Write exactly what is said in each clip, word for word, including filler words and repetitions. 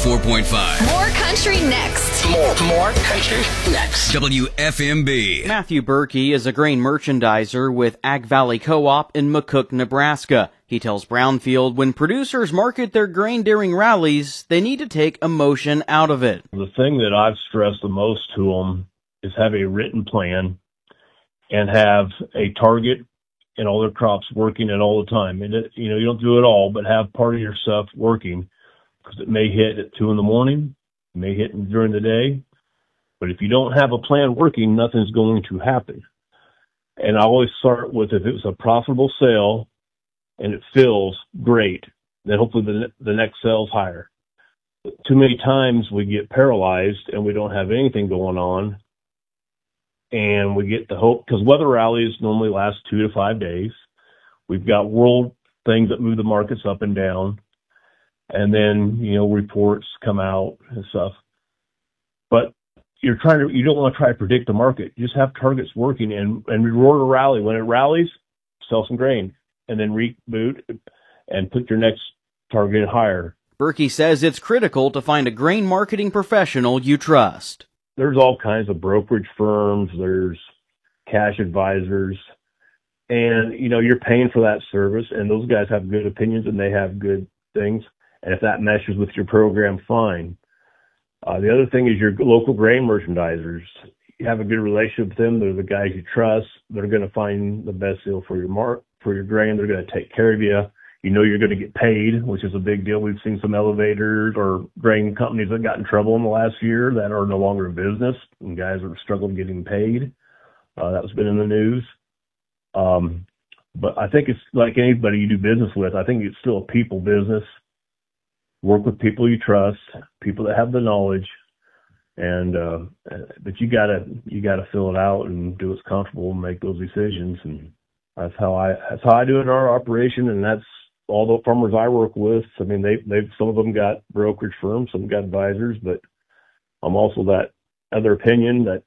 four point five. More country next. More, more country next. W F M B. Matthew Berkey is a grain merchandiser with Ag Valley Co-op in McCook, Nebraska. He tells Brownfield when producers market their grain during rallies, they need to take emotion out of it. The thing that I've stressed the most to them is have a written plan and have a target in all their crops working it all the time. And it, you know, you don't do it all, but have part of your stuff working, because it may hit at two in the morning, it may hit during the day. But if you don't have a plan working, nothing's going to happen. And I always start with, if it was a profitable sale and it fills, great. Then hopefully the, the next sale's higher. But too many times we get paralyzed and we don't have anything going on. And we get the hope, because weather rallies normally last two to five days. We've got world things that move the markets up and down. And then, you know, reports come out and stuff. But you're trying to, you don't want to try to predict the market. Just have targets working and, and reward a rally. When it rallies, sell some grain and then reboot and put your next target higher. Berkey says it's critical to find a grain marketing professional you trust. There's all kinds of brokerage firms. There's cash advisors. And, you know, you're paying for that service, and those guys have good opinions and they have good things. And if that meshes with your program, fine. Uh, the other thing is your local grain merchandisers. You have a good relationship with them. They're the guys you trust. They're going to find the best deal for your mar- for your grain. They're going to take care of you. You know you're going to get paid, which is a big deal. We've seen some elevators or grain companies that got in trouble in the last year that are no longer in business, and guys are struggling getting paid. Uh, that's been in the news. Um, but I think it's like anybody you do business with. I think it's still a people business. Work with people you trust, people that have the knowledge, and uh, but you gotta you gotta fill it out and do what's comfortable and make those decisions. And that's how I that's how I do it in our operation, and that's all the farmers I work with. I mean, they they've some of them got brokerage firms, some got advisors, but I'm also that other opinion that,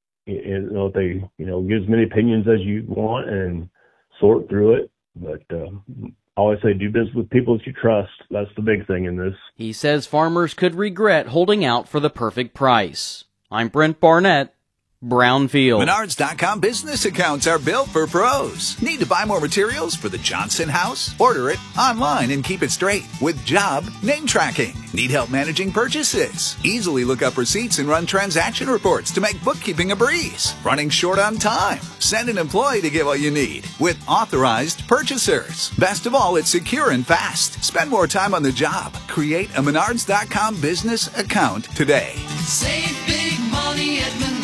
you know, they you know give as many opinions as you want and sort through it, but. Uh, I always say do business with people that you trust. That's the big thing in this. He says farmers could regret holding out for the perfect price. I'm Brent Barnett, Brownfield. Menards dot com business accounts are built for pros. Need to buy more materials for the Johnson house? Order it online and keep it straight with job name tracking. Need help managing purchases? Easily look up receipts and run transaction reports to make bookkeeping a breeze. Running short on time? Send an employee to get what you need with authorized purchasers. Best of all, it's secure and fast. Spend more time on the job. Create a Menards dot com business account today. Save big money at Menards.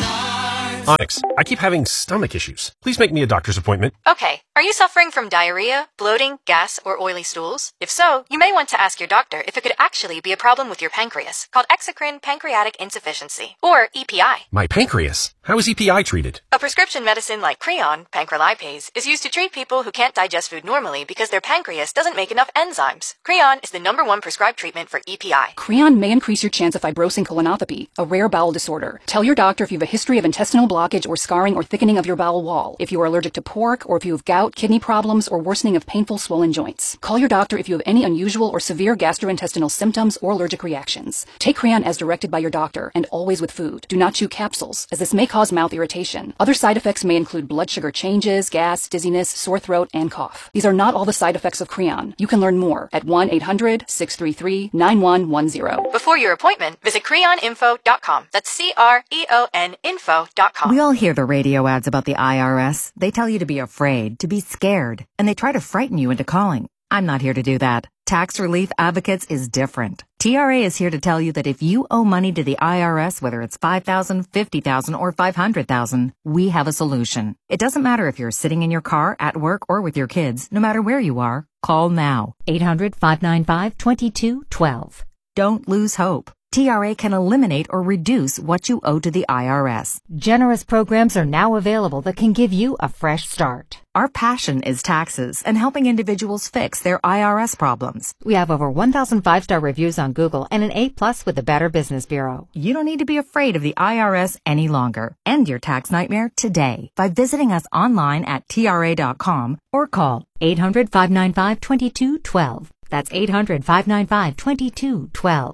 Onyx, I keep having stomach issues. Please make me a doctor's appointment. Okay. Are you suffering from diarrhea, bloating, gas, or oily stools? If so, you may want to ask your doctor if it could actually be a problem with your pancreas, called exocrine pancreatic insufficiency, or E P I. My pancreas? How is E P I treated? A prescription medicine like Creon, pancrelipase, is used to treat people who can't digest food normally because their pancreas doesn't make enough enzymes. Creon is the number one prescribed treatment for E P I. Creon may increase your chance of fibrosing colonopathy, a rare bowel disorder. Tell your doctor if you have a history of intestinal blockage or scarring or thickening of your bowel wall, if you are allergic to pork, or if you have gout, kidney problems, or worsening of painful swollen joints. Call your doctor if you have any unusual or severe gastrointestinal symptoms or allergic reactions. Take Creon as directed by your doctor, and always with food. Do not chew capsules, as this may cause mouth irritation. Other side effects may include blood sugar changes, gas, dizziness, sore throat, and cough. These are not all the side effects of Creon. You can learn more at one eight hundred six three three nine one one zero. Before your appointment, visit creon info dot com. That's C R E O N info dot com. We all hear the radio ads about the I R S. They tell you to be afraid, to be scared, and they try to frighten you into calling. I'm not here to do that. Tax Relief Advocates is different. T R A is here to tell you that if you owe money to the I R S, whether it's five thousand dollars, fifty thousand dollars, or five hundred thousand dollars, we have a solution. It doesn't matter if you're sitting in your car, at work, or with your kids. No matter where you are, call now. eight hundred, five nine five, two two one two. Don't lose hope. T R A can eliminate or reduce what you owe to the I R S. Generous programs are now available that can give you a fresh start. Our passion is taxes and helping individuals fix their I R S problems. We have over one thousand five-star reviews on Google and an A plus with the Better Business Bureau. You don't need to be afraid of the I R S any longer. End your tax nightmare today by visiting us online at T R A dot com or call eight hundred, five nine five, two two one two. That's eight hundred, five nine five, two two one two.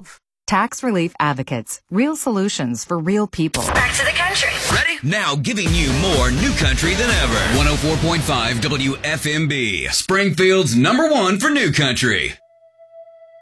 Tax Relief Advocates. Real solutions for real people. Back to the country. Ready? Now giving you more new country than ever. one oh four point five W F M B. Springfield's number one for new country.